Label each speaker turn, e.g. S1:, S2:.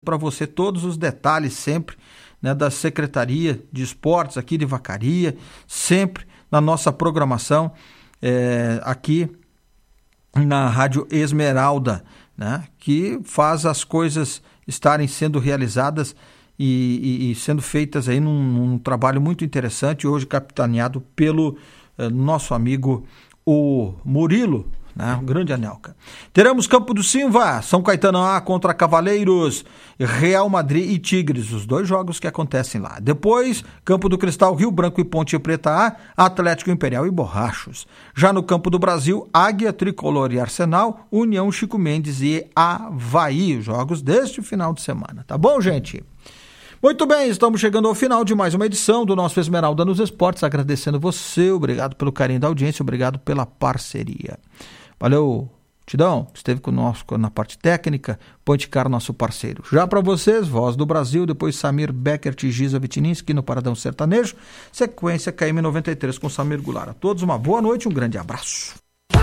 S1: para você todos os detalhes sempre, né, da Secretaria de Esportes aqui de Vacaria, sempre na nossa programação aqui na Rádio Esmeralda, né, que faz as coisas estarem sendo realizadas e sendo feitas aí num trabalho muito interessante, hoje capitaneado pelo nosso amigo o Murilo, né, o grande Anelka. Teremos Campo do Silva, São Caetano A contra Cavaleiros, Real Madrid e Tigres, os 2 jogos que acontecem lá. Depois, Campo do Cristal, Rio Branco e Ponte Preta A, Atlético Imperial e Borrachos. Já no Campo do Brasil, Águia, Tricolor e Arsenal, União Chico Mendes e Avaí, os jogos deste final de semana. Tá bom, gente? Muito bem, estamos chegando ao final de mais uma edição do nosso Esmeralda nos Esportes, agradecendo você, obrigado pelo carinho da audiência, obrigado pela parceria. Valeu, Tidão, esteve conosco na parte técnica, Ponticar, nosso parceiro. Já para vocês, Voz do Brasil, depois Samir Becker, Giza Vitininski no Paradão Sertanejo, sequência KM93 com Samir Goulart. A todos uma boa noite, um grande abraço.